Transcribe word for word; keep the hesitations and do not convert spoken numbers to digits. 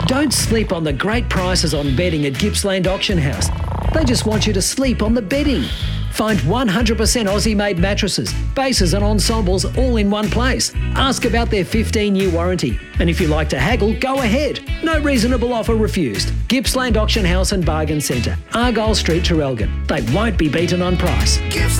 Don't sleep on the great prices on bedding at Gippsland Auction House. They just want you to sleep on the bedding. Find one hundred percent Aussie-made mattresses, bases and ensembles all in one place. Ask about their fifteen-year warranty. And if you like to haggle, go ahead. No reasonable offer refused. Gippsland Auction House and Bargain Centre, Argyle Street, Traralgon. They won't be beaten on price.